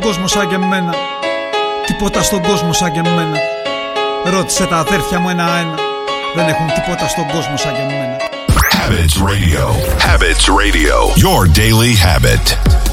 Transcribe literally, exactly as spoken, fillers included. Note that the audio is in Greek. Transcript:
κόσμο σαν και εμένα, τίποτα στον κόσμο σαν και εμένα. Ρώτησε τα αδέρφια μου ένα-ένα, δεν έχουν τίποτα στον κόσμο σαν και εμένα. Habits Radio. Habits Radio. Your daily habit.